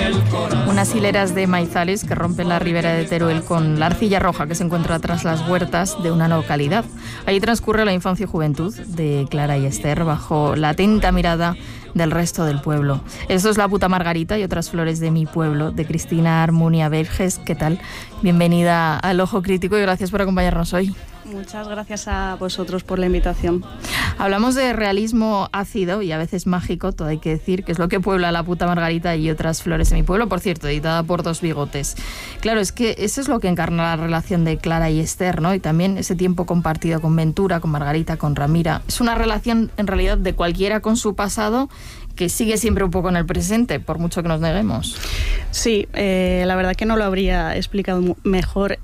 Unas hileras de maizales que rompen la ribera de Teruel con la arcilla roja que se encuentra tras las huertas de una localidad. Allí transcurre la infancia y juventud de Clara y Esther bajo la atenta mirada del resto del pueblo. Esto es La puta Margarita y otras flores de mi pueblo, de Cristina Armunia Verges. ¿Qué tal? Bienvenida al Ojo Crítico y gracias por acompañarnos hoy. Muchas gracias a vosotros por la invitación. Hablamos de realismo ácido y a veces mágico, todo hay que decir, que es lo que puebla La puta Margarita y otras flores de mi pueblo, por cierto, editada por Dos Bigotes. Claro, es que eso es lo que encarna la relación de Clara y Esther, ¿no? Y también ese tiempo compartido con Ventura, con Margarita, con Ramira. Es una relación, en realidad, de cualquiera con su pasado, que sigue siempre un poco en el presente, por mucho que nos neguemos. Sí, la verdad que no lo habría explicado mejor.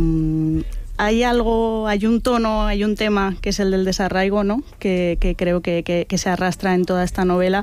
Hay un tono, hay un tema que es el del desarraigo, ¿no? Que creo que se arrastra en toda esta novela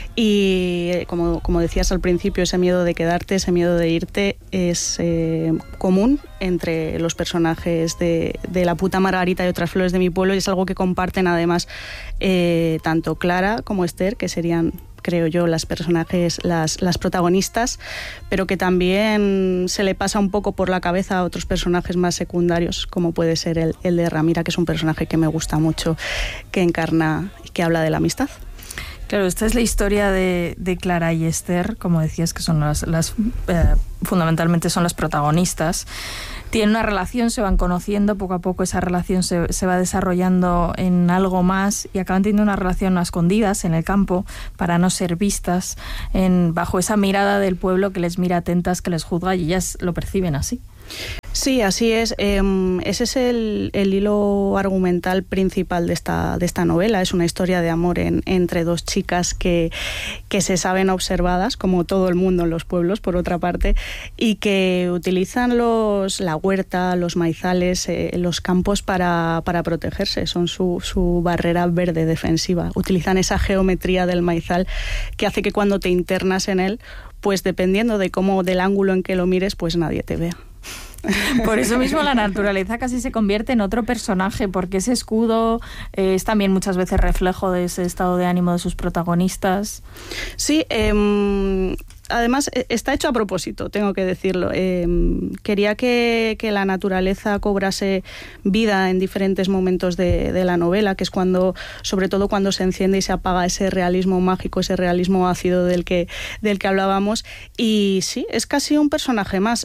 y como decías al principio, ese miedo de quedarte, ese miedo de irte es común entre los personajes de La puta Margarita y otras flores de mi pueblo, y es algo que comparten además tanto Clara como Esther, que serían, creo yo, las protagonistas, pero que también se le pasa un poco por la cabeza a otros personajes más secundarios, como puede ser el de Ramira, que es un personaje que me gusta mucho, que encarna y que habla de la amistad. Claro, esta es la historia de Clara y Esther, como decías, que son fundamentalmente son las protagonistas. Tienen una relación, se van conociendo, poco a poco esa relación se va desarrollando en algo más y acaban teniendo una relación a escondidas en el campo para no ser vistas bajo esa mirada del pueblo que les mira atentas, que les juzga, y ellas lo perciben así. Sí, así es. Ese es el hilo argumental principal de esta novela. Es una historia de amor entre dos chicas que se saben observadas, como todo el mundo en los pueblos, por otra parte, y que utilizan la huerta, los maizales, los campos para protegerse. Son su barrera verde defensiva. Utilizan esa geometría del maizal que hace que cuando te internas en él, pues dependiendo del ángulo en que lo mires, pues nadie te vea. Por eso mismo la naturaleza casi se convierte en otro personaje, porque ese escudo es también muchas veces reflejo de ese estado de ánimo de sus protagonistas. Sí, además está hecho a propósito, tengo que decirlo. Quería que la naturaleza cobrase vida en diferentes momentos de la novela, que es sobre todo cuando se enciende y se apaga ese realismo mágico, ese realismo ácido del que hablábamos. Y sí, es casi un personaje más.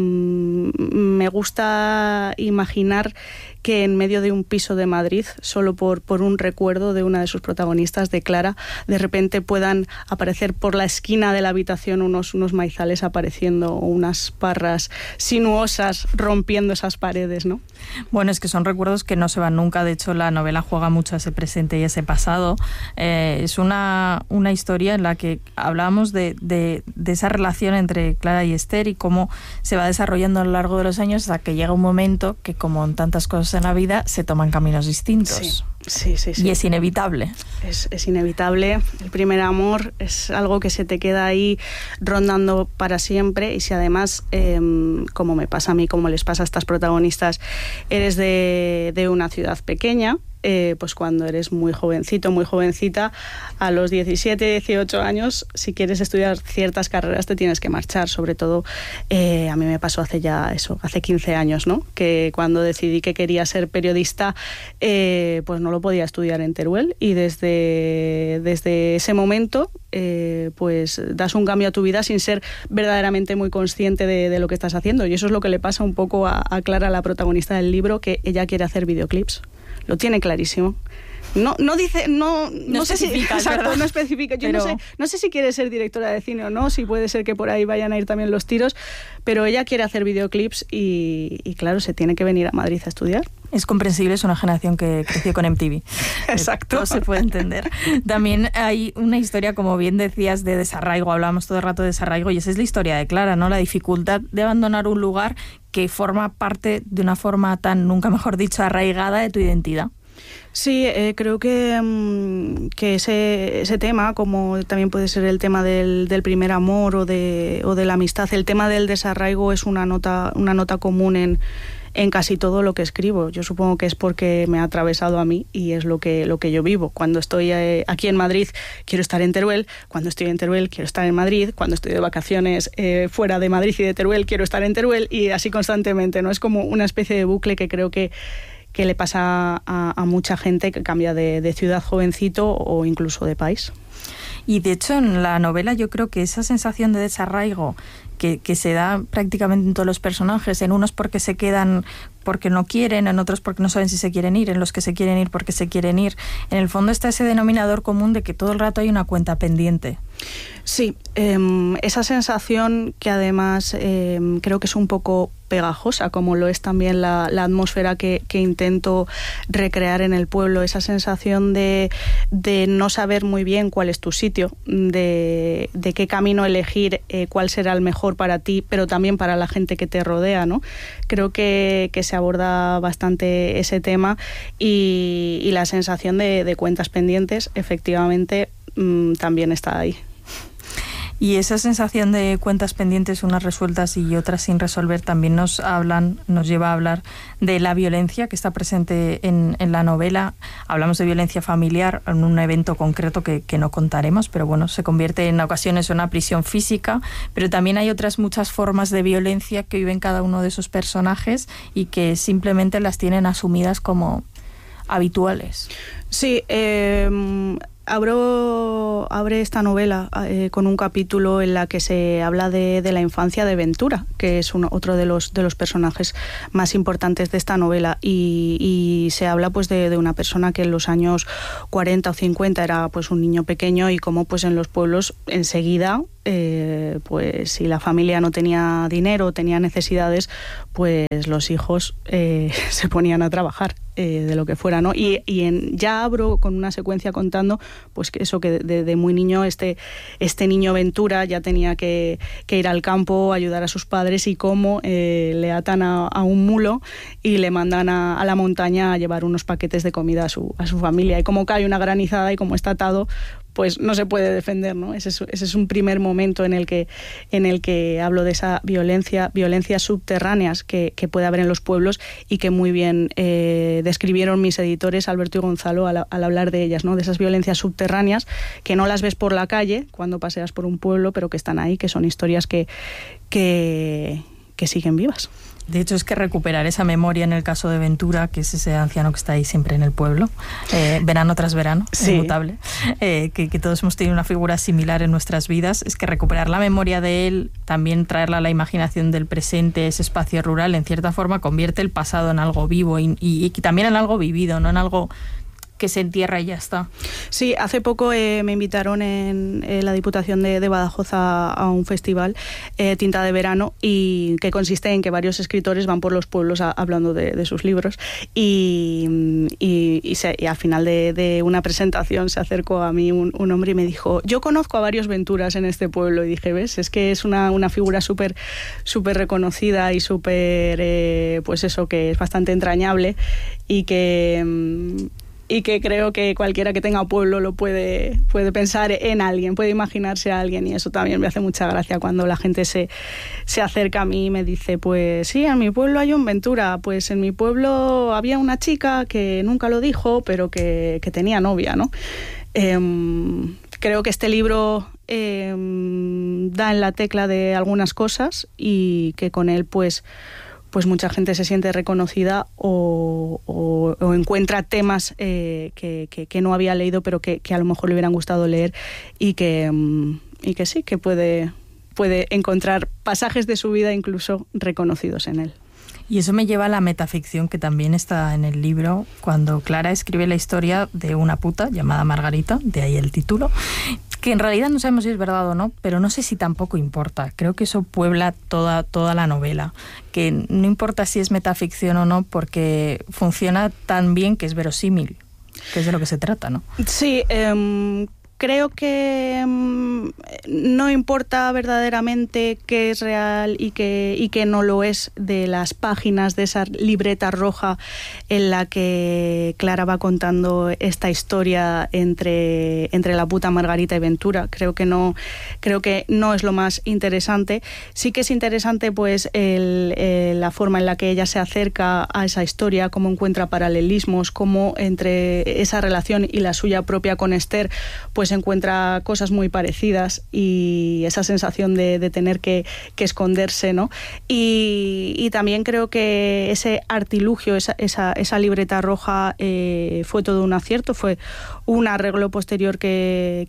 Me gusta imaginar que en medio de un piso de Madrid, solo por un recuerdo de una de sus protagonistas, de Clara, de repente puedan aparecer por la esquina de la habitación unos maizales apareciendo, unas parras sinuosas rompiendo esas paredes, ¿no? Bueno, es que son recuerdos que no se van nunca. De hecho, la novela juega mucho a ese presente y ese pasado. Es una historia en la que hablábamos de esa relación entre Clara y Esther y cómo se va desarrollando a lo largo de los años hasta que llega un momento que, como en tantas cosas en la vida, se toman caminos distintos. Sí. Y es inevitable. Es inevitable. El primer amor es algo que se te queda ahí rondando para siempre, y si además, como me pasa a mí, como les pasa a estas protagonistas, eres de una ciudad pequeña, pues cuando eres muy jovencito, muy jovencita, a los 17, 18 años, si quieres estudiar ciertas carreras te tienes que marchar. Sobre todo, a mí me pasó hace 15 años, ¿no? Que cuando decidí que quería ser periodista, pues no lo podía estudiar en Teruel, y desde ese momento pues das un cambio a tu vida sin ser verdaderamente muy consciente de lo que estás haciendo, y eso es lo que le pasa un poco a Clara, la protagonista del libro, que ella quiere hacer videoclips. Lo tiene clarísimo. No dice, no sé si, exacto, no especifica. Yo no sé si quiere ser directora de cine o no, si puede ser que por ahí vayan a ir también los tiros, pero ella quiere hacer videoclips y claro, se tiene que venir a Madrid a estudiar. Es comprensible, es una generación que creció con MTV. Exacto. Todo se puede entender. También hay una historia, como bien decías, de desarraigo. Hablábamos todo el rato de desarraigo, y esa es la historia de Clara, ¿no? La dificultad de abandonar un lugar que forma parte de una forma tan, nunca mejor dicho, arraigada de tu identidad. Sí, creo que ese tema, como también puede ser el tema del primer amor o de la amistad, el tema del desarraigo es una nota común en casi todo lo que escribo. Yo supongo que es porque me ha atravesado a mí y es lo que yo vivo. Cuando estoy aquí en Madrid quiero estar en Teruel, cuando estoy en Teruel quiero estar en Madrid, cuando estoy de vacaciones fuera de Madrid y de Teruel quiero estar en Teruel, y así constantemente, ¿no? Es como una especie de bucle que creo que le pasa a mucha gente que cambia de ciudad jovencito o incluso de país. Y de hecho en la novela yo creo que esa sensación de desarraigo que se da prácticamente en todos los personajes, en unos porque se quedan porque no quieren, en otros porque no saben si se quieren ir, en los que se quieren ir porque se quieren ir, en el fondo está ese denominador común de que todo el rato hay una cuenta pendiente. Sí, esa sensación que además creo que es un poco pegajosa, como lo es también la atmósfera que intento recrear en el pueblo, esa sensación de no saber muy bien cuál es tu sitio, de qué camino elegir, cuál será el mejor para ti, pero también para la gente que te rodea, ¿no? Creo que se aborda bastante ese tema y la sensación de cuentas pendientes efectivamente también está ahí. Y esa sensación de cuentas pendientes, unas resueltas y otras sin resolver, también nos lleva a hablar de la violencia que está presente en la novela. Hablamos de violencia familiar en un evento concreto que no contaremos, pero bueno, se convierte en ocasiones en una prisión física, pero también hay otras muchas formas de violencia que viven cada uno de esos personajes y que simplemente las tienen asumidas como habituales. Sí, abre esta novela con un capítulo en la que se habla de la infancia de Ventura, que es otro de los personajes más importantes de esta novela, y se habla pues de una persona que en los años 40 o 50 era pues un niño pequeño, y cómo pues en los pueblos enseguida pues si la familia no tenía dinero, tenía necesidades, pues los hijos se ponían a trabajar de lo que fuera, ¿no? Ya abro con una secuencia contando pues que eso, que de muy niño este niño Ventura ya tenía que ir al campo, ayudar a sus padres, y cómo le atan a un mulo y le mandan a la montaña a llevar unos paquetes de comida a su familia, y cómo cae una granizada y como está atado pues no se puede defender, ¿no? Ese es un primer momento en el que hablo de esa violencias subterráneas que puede haber en los pueblos, y que muy bien describieron mis editores Alberto y Gonzalo al hablar de ellas, ¿no? De esas violencias subterráneas que no las ves por la calle cuando paseas por un pueblo, pero que están ahí, que son historias que siguen vivas. De hecho, es que recuperar esa memoria en el caso de Ventura, que es ese anciano que está ahí siempre en el pueblo, verano tras verano, sí, inmutable, que todos hemos tenido una figura similar en nuestras vidas, es que recuperar la memoria de él, también traerla a la imaginación del presente, ese espacio rural, en cierta forma convierte el pasado en algo vivo y también en algo vivido, no en algo que se entierra y ya está. Sí, hace poco me invitaron en la Diputación de Badajoz a un festival, Tinta de Verano, y que consiste en que varios escritores van por los pueblos hablando de sus libros, y al final de una presentación se acercó a mí un hombre y me dijo: yo conozco a varios Venturas en este pueblo. Y dije, ¿ves? Es que es una figura súper reconocida y súper, pues eso, que es bastante entrañable, y que creo que cualquiera que tenga pueblo lo puede pensar en alguien, puede imaginarse a alguien, y eso también me hace mucha gracia cuando la gente se acerca a mí y me dice, pues sí, en mi pueblo hay un Ventura, pues en mi pueblo había una chica que nunca lo dijo, pero que tenía novia, ¿no? Creo que este libro da en la tecla de algunas cosas, y que con él pues mucha gente se siente reconocida o encuentra temas que no había leído, pero que a lo mejor le hubieran gustado leer, y que sí, que puede encontrar pasajes de su vida incluso reconocidos en él. Y eso me lleva a la metaficción que también está en el libro, cuando Clara escribe la historia de una puta llamada Margarita, de ahí el título, que en realidad no sabemos si es verdad o no, pero no sé si tampoco importa. Creo que eso puebla toda la novela, que no importa si es metaficción o no, porque funciona tan bien que es verosímil, que es de lo que se trata, ¿no? Sí, creo que no importa verdaderamente qué es real y qué no lo es de las páginas de esa libreta roja en la que Clara va contando esta historia entre la puta Margarita y Ventura. Creo que no es lo más interesante. Sí que es interesante pues la forma en la que ella se acerca a esa historia, cómo encuentra paralelismos, cómo entre esa relación y la suya propia con Esther pues encuentra cosas muy parecidas y esa sensación de tener que esconderse, ¿no? Y también creo que ese artilugio, esa libreta roja fue todo un acierto, fue un arreglo posterior que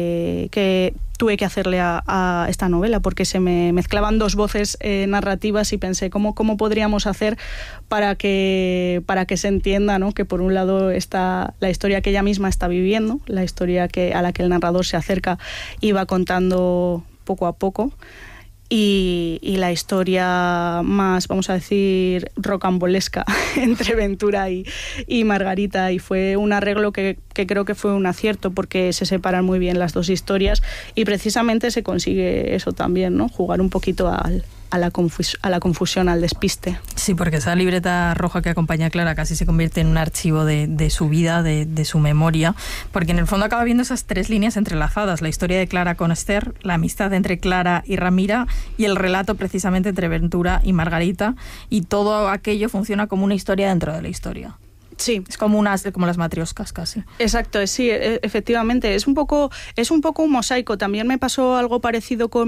tuve que hacerle a esta novela, porque se me mezclaban dos voces narrativas y pensé cómo podríamos hacer para que se entienda, ¿no? Que por un lado está la historia que ella misma está viviendo, la historia a la que el narrador se acerca y va contando poco a poco, y la historia más, vamos a decir, rocambolesca entre Ventura y Margarita, y fue un arreglo que creo que fue un acierto, porque se separan muy bien las dos historias y precisamente se consigue eso también, ¿no? Jugar un poquito a la confusión, al despiste. Sí, porque esa libreta roja que acompaña a Clara casi se convierte en un archivo de su vida, de su memoria, porque en el fondo acaba viendo esas tres líneas entrelazadas: la historia de Clara con Esther, la amistad entre Clara y Ramira y el relato precisamente entre Ventura y Margarita, y todo aquello funciona como una historia dentro de la historia. Sí. Es como las matrioscas casi. Exacto, sí, efectivamente. Es un poco un mosaico. También me pasó algo parecido con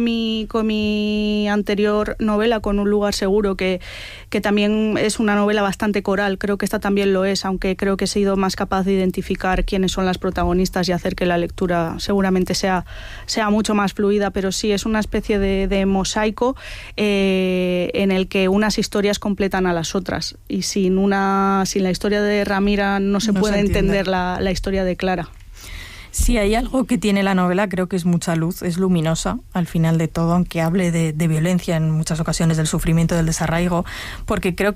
mi anterior novela, con Un lugar seguro, que también es una novela bastante coral. Creo que esta también lo es, aunque creo que he sido más capaz de identificar quiénes son las protagonistas y hacer que la lectura seguramente sea mucho más fluida. Pero sí, es una especie de mosaico en el que unas historias completan a las otras. Y sin la historia de Ramira no se puede entender la historia de Clara. Si hay algo que tiene la novela, creo que es mucha luz, es luminosa al final de todo, aunque hable de violencia en muchas ocasiones, del sufrimiento, del desarraigo, porque creo